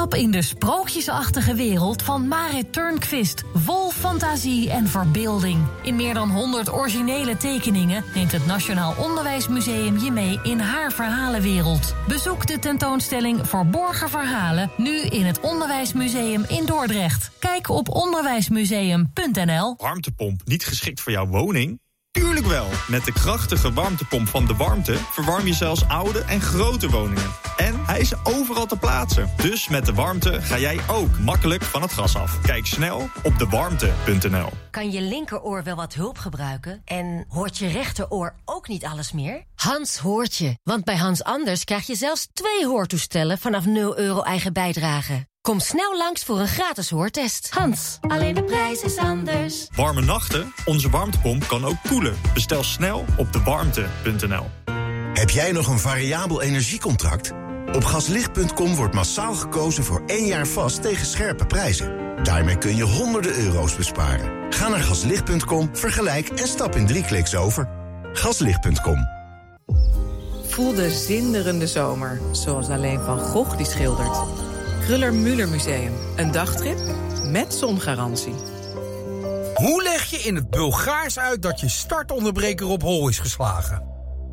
Instap in de sprookjesachtige wereld van Marit Turnquist. Vol fantasie en verbeelding. In meer dan 100 originele tekeningen neemt het Nationaal Onderwijsmuseum je mee in haar verhalenwereld. Bezoek de tentoonstelling Verborgen Verhalen nu in het Onderwijsmuseum in Dordrecht. Kijk op onderwijsmuseum.nl. Warmtepomp niet geschikt voor jouw woning? Tuurlijk wel. Met de krachtige warmtepomp van De Warmte verwarm je zelfs oude en grote woningen. En hij is overal te plaatsen. Dus met De Warmte ga jij ook makkelijk van het gas af. Kijk snel op dewarmte.nl. Kan je linkeroor wel wat hulp gebruiken? En hoort je rechteroor ook niet alles meer? Hans hoort je. Want bij Hans Anders krijg je zelfs 2 hoortoestellen vanaf €0 eigen bijdrage. Kom snel langs voor een gratis hoortest. Hans, alleen de prijs is anders. Warme nachten? Onze warmtepomp kan ook koelen. Bestel snel op dewarmte.nl. Heb jij nog een variabel energiecontract? Op gaslicht.com wordt massaal gekozen voor 1 jaar vast tegen scherpe prijzen. Daarmee kun je honderden euro's besparen. Ga naar gaslicht.com, vergelijk en stap in 3 kliks over. Gaslicht.com. Voel de zinderende zomer, zoals alleen Van Gogh die schildert. Kruller-Müller Museum. Een dagtrip met zongarantie. Hoe leg je in het Bulgaars uit dat je startonderbreker op hol is geslagen?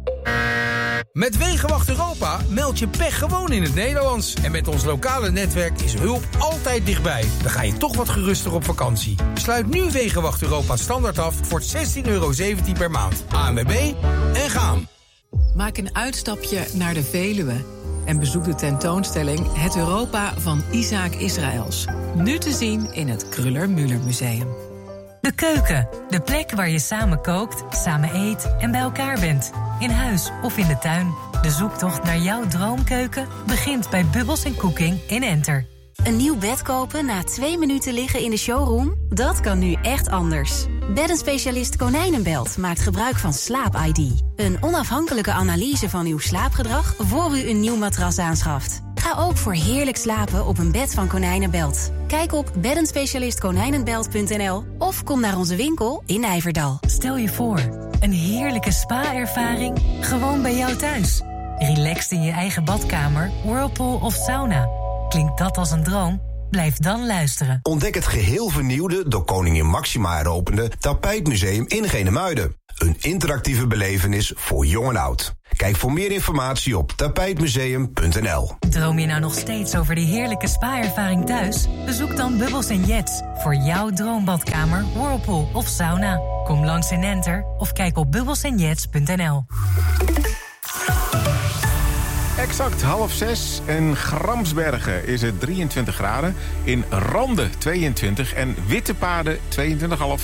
Met Wegenwacht Europa meld je pech gewoon in het Nederlands. En met ons lokale netwerk is hulp altijd dichtbij. Dan ga je toch wat geruster op vakantie. Sluit nu Wegenwacht Europa standaard af voor €16,17 per maand. ANWB en gaan. Maak een uitstapje naar de Veluwe en bezoek de tentoonstelling Het Europa van Isaac Israëls. Nu te zien in het Kruller-Müller Museum. De keuken, de plek waar je samen kookt, samen eet en bij elkaar bent. In huis of in de tuin. De zoektocht naar jouw droomkeuken begint bij Bubbles & Cooking in Enter. Een nieuw bed kopen na 2 minuten liggen in de showroom? Dat kan nu echt anders. Beddenspecialist Konijnenbelt maakt gebruik van Slaap-ID. Een onafhankelijke analyse van uw slaapgedrag voor u een nieuw matras aanschaft. Ga ook voor heerlijk slapen op een bed van Konijnenbelt. Kijk op beddenspecialistkonijnenbelt.nl of kom naar onze winkel in Nijverdal. Stel je voor, een heerlijke spa-ervaring gewoon bij jou thuis. Relaxed in je eigen badkamer, whirlpool of sauna. Klinkt dat als een droom? Blijf dan luisteren. Ontdek het geheel vernieuwde, door koningin Máxima heropende Tapijtmuseum in Genemuiden. Een interactieve belevenis voor jong en oud. Kijk voor meer informatie op tapijtmuseum.nl. Droom je nou nog steeds over die heerlijke spa-ervaring thuis? Bezoek dan Bubbles & Jets voor jouw droombadkamer, whirlpool of sauna. Kom langs in Enter of kijk op bubbelsandjets.nl. Exact 5:30. In Gramsbergen is het 23 graden. In Randen 22 en Wittepaarden 22,5.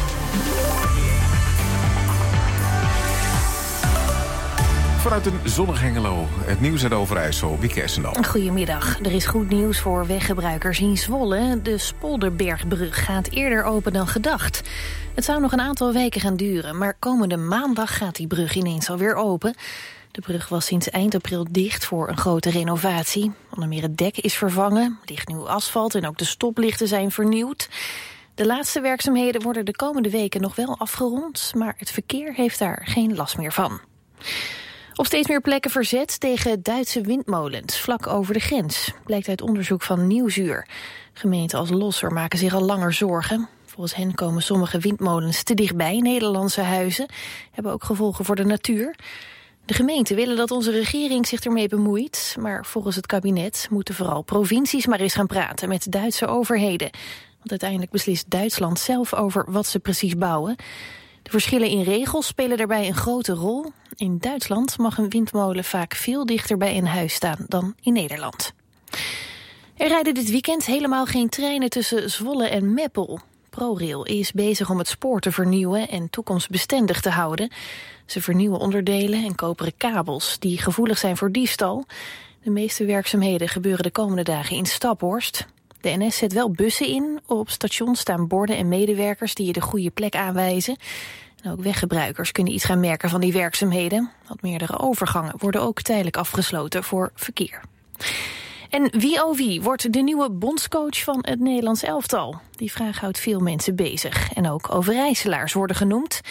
Vanuit een zonnig Hengelo, het nieuws uit Overijssel, Wieke Essendal. Goedemiddag. Er is goed nieuws voor weggebruikers in Zwolle. De Spolderbergbrug gaat eerder open dan gedacht. Het zou nog een aantal weken gaan duren, maar komende maandag gaat die brug ineens alweer open. De brug was sinds eind april dicht voor een grote renovatie. Onder meer het dek is vervangen, ligt nieuw asfalt en ook de stoplichten zijn vernieuwd. De laatste werkzaamheden worden de komende weken nog wel afgerond, maar het verkeer heeft daar geen last meer van. Op steeds meer plekken verzet tegen Duitse windmolens vlak over de grens. Blijkt uit onderzoek van Nieuwsuur. Gemeenten als Losser maken zich al langer zorgen. Volgens hen komen sommige windmolens te dichtbij Nederlandse huizen. Hebben ook gevolgen voor de natuur. De gemeenten willen dat onze regering zich ermee bemoeit. Maar volgens het kabinet moeten vooral provincies maar eens gaan praten met Duitse overheden. Want uiteindelijk beslist Duitsland zelf over wat ze precies bouwen. De verschillen in regels spelen daarbij een grote rol. In Duitsland mag een windmolen vaak veel dichter bij een huis staan dan in Nederland. Er rijden dit weekend helemaal geen treinen tussen Zwolle en Meppel. ProRail is bezig om het spoor te vernieuwen en toekomstbestendig te houden. Ze vernieuwen onderdelen en koperen kabels die gevoelig zijn voor diefstal. De meeste werkzaamheden gebeuren de komende dagen in Staphorst. De NS zet wel bussen in. Op stations staan borden en medewerkers die je de goede plek aanwijzen. En ook weggebruikers kunnen iets gaan merken van die werkzaamheden. Want meerdere overgangen worden ook tijdelijk afgesloten voor verkeer. En wie wordt de nieuwe bondscoach van het Nederlands elftal? Die vraag houdt veel mensen bezig. En ook Overijsselaars worden genoemd.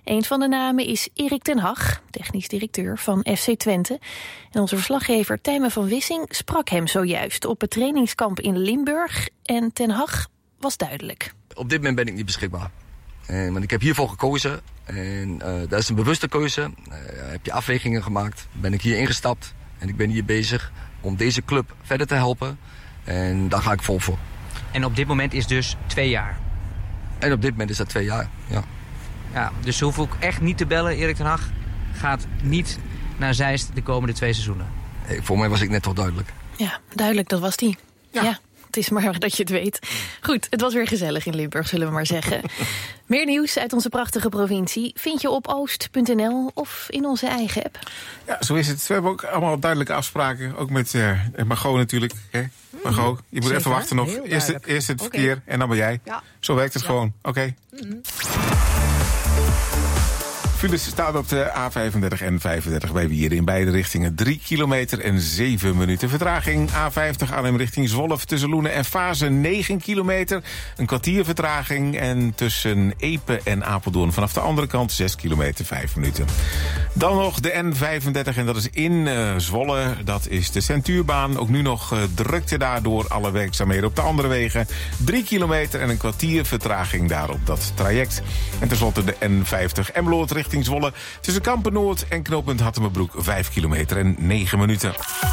Een van de namen is Erik ten Hag, technisch directeur van FC Twente. En onze verslaggever Tijmen van Wissing sprak hem zojuist op het trainingskamp in Limburg. En ten Hag was duidelijk. Op dit moment ben ik niet beschikbaar. Want ik heb hiervoor gekozen. En dat is een bewuste keuze. Heb je afwegingen gemaakt. Ben ik hier ingestapt. En ik ben hier bezig om deze club verder te helpen. En daar ga ik vol voor. En op dit moment is dus 2 jaar? En op dit moment is dat 2 jaar, ja. Ja, dus ze hoeven ook echt niet te bellen. Erik ten Hag gaat niet naar Zeist de komende 2 seizoenen. Voor mij was ik net toch duidelijk. Ja, duidelijk, dat was die. Ja. Het is maar dat je het weet. Goed, het was weer gezellig in Limburg, zullen we maar zeggen. Meer nieuws uit onze prachtige provincie vind je op oost.nl of in onze eigen app. Ja, zo is het. We hebben ook allemaal duidelijke afspraken. Ook met Margot natuurlijk. Hè? Margot, je moet even wachten nog. Eerst het verkeer en dan ben jij. Ja. Zo werkt het gewoon. Oké. Files staan op de A35 en 35 bij Wieren in beide richtingen. 3 kilometer en 7 minuten vertraging. A50 Arnhem richting Zwolle tussen Loenen en Vaassen 9 kilometer. Een kwartier vertraging. En tussen Epe en Apeldoorn vanaf de andere kant 6 kilometer 5 minuten. Dan nog de N35 en dat is in Zwolle. Dat is de Centuurbaan. Ook nu nog drukte daardoor alle werkzaamheden op de andere wegen. 3 kilometer en een kwartier vertraging daar op dat traject. En tenslotte de N50 Emmeloord richting Zwolle. Tussen Kampen-Noord en knooppunt Hattemerbroek 5 kilometer en 9 minuten.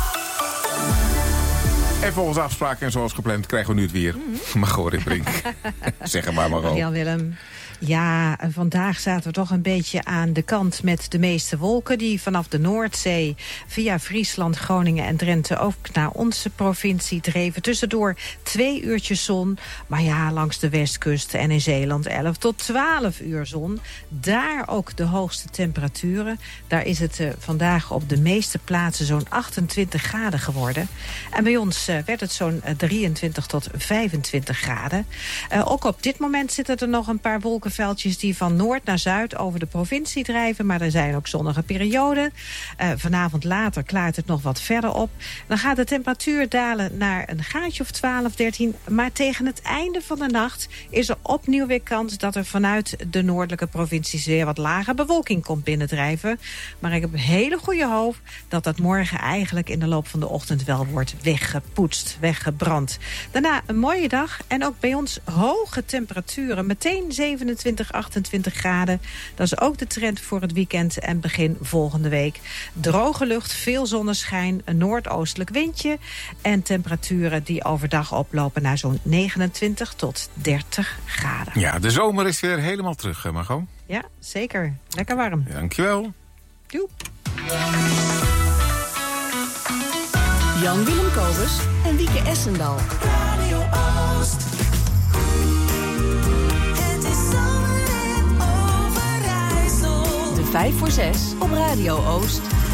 En volgens afspraken en zoals gepland krijgen we nu het weer. Margot Ripbrink. Zeg het maar, Margot. Ja, Willem. Ja, vandaag zaten we toch een beetje aan de kant met de meeste wolken die vanaf de Noordzee via Friesland, Groningen en Drenthe ook naar onze provincie dreven. Tussendoor 2 uurtjes zon, maar ja, langs de westkust en in Zeeland 11 tot 12 uur zon. Daar ook de hoogste temperaturen. Daar is het vandaag op de meeste plaatsen zo'n 28 graden geworden. En bij ons werd het zo'n 23 tot 25 graden. Ook op dit moment zitten er nog een paar wolkenveldjes die van noord naar zuid over de provincie drijven. Maar er zijn ook zonnige perioden. Vanavond later klaart het nog wat verder op. Dan gaat de temperatuur dalen naar een graadje of 12, 13. Maar tegen het einde van de nacht is er opnieuw weer kans dat er vanuit de noordelijke provincies weer wat lage bewolking komt binnendrijven. Maar ik heb een hele goede hoop dat dat morgen eigenlijk in de loop van de ochtend wel wordt weggepoetst, weggebrand. Daarna een mooie dag en ook bij ons hoge temperaturen. Meteen 27, 28 graden. Dat is ook de trend voor het weekend en begin volgende week. Droge lucht, veel zonneschijn, een noordoostelijk windje en temperaturen die overdag oplopen naar zo'n 29 tot 30 graden. Ja, de zomer is weer helemaal terug, Margot. Ja, zeker. Lekker warm. Dankjewel. Doei. Jan Willem Kobus en Wieke Essendal. Radio Oost. Het is zomer in Overijssel. De 5 voor 6 op Radio Oost.